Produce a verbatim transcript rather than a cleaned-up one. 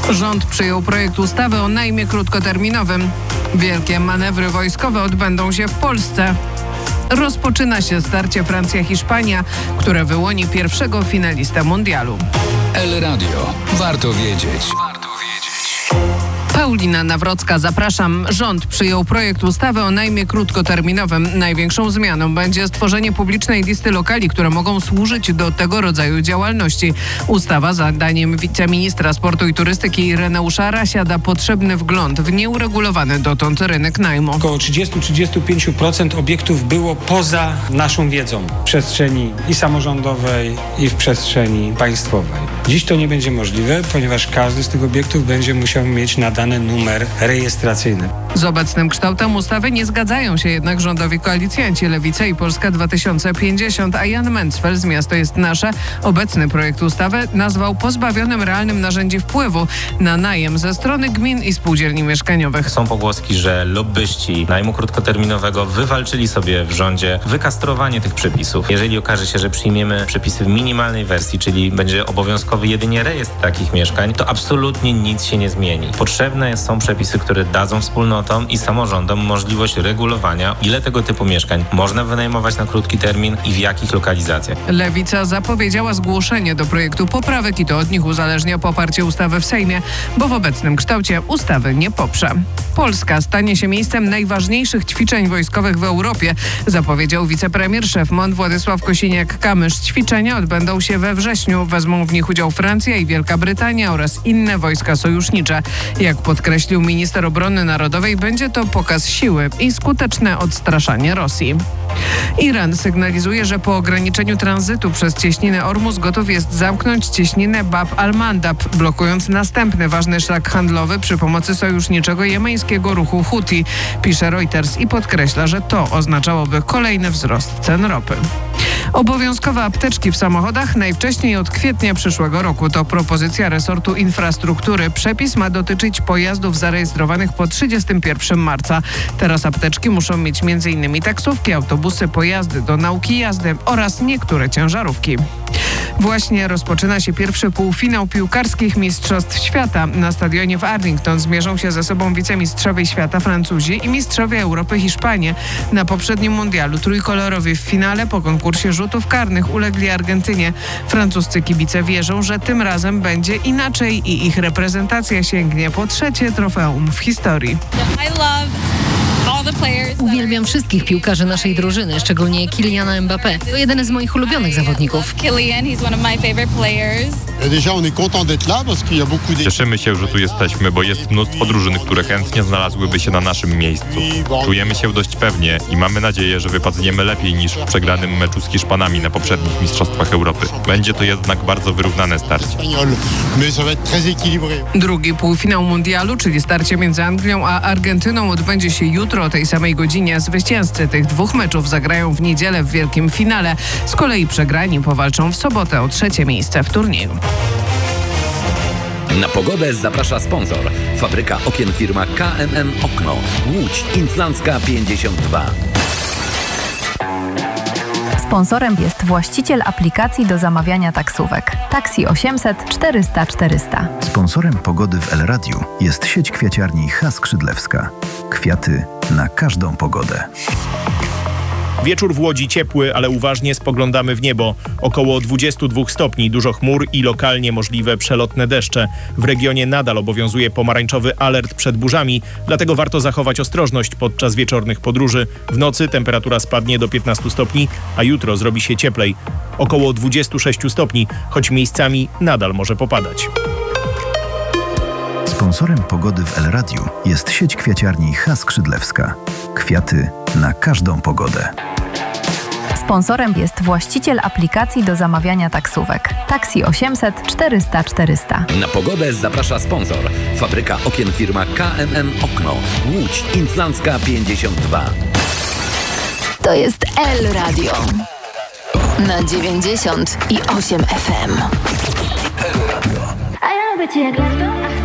Rząd przyjął projekt ustawy o najmie krótkoterminowym. Wielkie manewry wojskowe odbędą się w Polsce. Rozpoczyna się starcie Francja-Hiszpania, które wyłoni pierwszego finalistę mundialu. El Radio. Warto wiedzieć. Paulina Nawrocka, zapraszam. Rząd przyjął projekt ustawy o najmie krótkoterminowym. Największą zmianą będzie stworzenie publicznej listy lokali, które mogą służyć do tego rodzaju działalności. Ustawa, zdaniem wiceministra sportu i turystyki Ireneusza Rasia, da potrzebny wgląd w nieuregulowany dotąd rynek najmu. Około trzydzieści do trzydziestu pięciu procent obiektów było poza naszą wiedzą w przestrzeni i samorządowej, i w przestrzeni państwowej. Dziś to nie będzie możliwe, ponieważ każdy z tych obiektów będzie musiał mieć nadany numer rejestracyjny. Z obecnym kształtem ustawy nie zgadzają się jednak rządowi koalicjanci Lewica i Polska dwa tysiące pięćdziesiąt, a Jan Mencfel z Miasto jest Nasze obecny projekt ustawy nazwał pozbawionym realnym narzędzi wpływu na najem ze strony gmin i spółdzielni mieszkaniowych. Są pogłoski, że lobbyści najmu krótkoterminowego wywalczyli sobie w rządzie wykastrowanie tych przepisów. Jeżeli okaże się, że przyjmiemy przepisy w minimalnej wersji, czyli będzie obowiązkowy jedynie rejestr takich mieszkań, to absolutnie nic się nie zmieni. Potrzebne są przepisy, które dadzą wspólnotom i samorządom możliwość regulowania, ile tego typu mieszkań można wynajmować na krótki termin i w jakich lokalizacjach. Lewica zapowiedziała zgłoszenie do projektu poprawek i to od nich uzależnia poparcie ustawy w Sejmie, bo w obecnym kształcie ustawy nie poprze. Polska stanie się miejscem najważniejszych ćwiczeń wojskowych w Europie, zapowiedział wicepremier szef M O N Władysław Kosiniak-Kamysz. Ćwiczenia odbędą się we wrześniu. Wezmą w nich udział Francja i Wielka Brytania oraz inne wojska sojusznicze. Jak podkreślił minister obrony narodowej, będzie to pokaz siły i skuteczne odstraszanie Rosji. Iran sygnalizuje, że po ograniczeniu tranzytu przez cieśninę Ormus gotów jest zamknąć cieśninę Bab al-Mandab, blokując następny ważny szlak handlowy przy pomocy sojuszniczego jemeńskiego ruchu Huti, pisze Reuters i podkreśla, że to oznaczałoby kolejny wzrost cen ropy. Obowiązkowe apteczki w samochodach najwcześniej od kwietnia przyszłego roku. To propozycja resortu infrastruktury. Przepis ma dotyczyć pojazdów zarejestrowanych po trzydziestego pierwszego marca. Teraz apteczki muszą mieć między innymi taksówki, autobusy, pojazdy do nauki jazdy oraz niektóre ciężarówki. Właśnie rozpoczyna się pierwszy półfinał piłkarskich Mistrzostw Świata. Na stadionie w Arlington zmierzą się ze sobą wicemistrzowie świata Francuzi i mistrzowie Europy Hiszpanie. Na poprzednim mundialu trójkolorowi w finale po konkursie rzutów karnych ulegli Argentynie. Francuscy kibice wierzą, że tym razem będzie inaczej i ich reprezentacja sięgnie po trzecie trofeum w historii. Uwielbiam wszystkich piłkarzy naszej drużyny, szczególnie Kyliana Mbappé. To jeden z moich ulubionych zawodników. Cieszymy się, że tu jesteśmy, bo jest mnóstwo drużyn, które chętnie znalazłyby się na naszym miejscu. Czujemy się dość pewnie i mamy nadzieję, że wypadniemy lepiej niż w przegranym meczu z Hiszpanami na poprzednich Mistrzostwach Europy. Będzie to jednak bardzo wyrównane starcie. Drugi półfinał mundialu, czyli starcie między Anglią a Argentyną, odbędzie się jutro o tej samej godzinie. Zwycięzcy tych dwóch meczów zagrają w niedzielę w wielkim finale. Z kolei przegrani powalczą w sobotę o trzecie miejsce w turnieju. Na pogodę zaprasza sponsor. Fabryka okien firma K M M Okno. Łódź Inflancka pięćdziesiąt dwa. Sponsorem jest właściciel aplikacji do zamawiania taksówek. Taksi osiemset czterysta czterysta. Sponsorem pogody w El Radiu jest sieć kwiaciarni H. Skrzydlewska. Kwiaty na każdą pogodę. Wieczór w Łodzi ciepły, ale uważnie spoglądamy w niebo. Około dwudziestu dwóch stopni, dużo chmur i lokalnie możliwe przelotne deszcze. W regionie nadal obowiązuje pomarańczowy alert przed burzami, dlatego warto zachować ostrożność podczas wieczornych podróży. W nocy temperatura spadnie do piętnastu stopni, a jutro zrobi się cieplej. Około dwudziestu sześciu stopni, choć miejscami nadal może popadać. Sponsorem pogody w El Radiu jest sieć kwiaciarni H. Skrzydlewska. Kwiaty na każdą pogodę. Sponsorem jest właściciel aplikacji do zamawiania taksówek. Taksi osiemset czterysta czterysta. Na pogodę zaprasza sponsor. Fabryka okien firma K M M Okno. Łódź Inflancka pięćdziesiąt dwa. To jest El Radio. Na dziewięćdziesiąt i osiem F M. El Radio. A ja być jak lato.